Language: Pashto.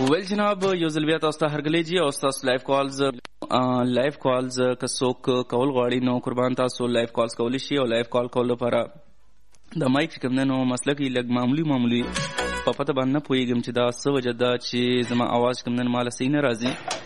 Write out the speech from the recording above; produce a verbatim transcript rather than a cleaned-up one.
ویل جناب یو ځل بیا تاسو ته هرګلی جي او ستاسو لایف کالز لایف کالز که څوک کول غواړي نو قربان تاسو لایف کالز کولی شي او لایف کال کولو لپاره د مایک چې کوم دی نو مسله کې لږ معمولي معمولي په پته باندې نه پوهېږم چې دا څه وجه ده چې زما اواز کوم دی ما له صحیح نه راځي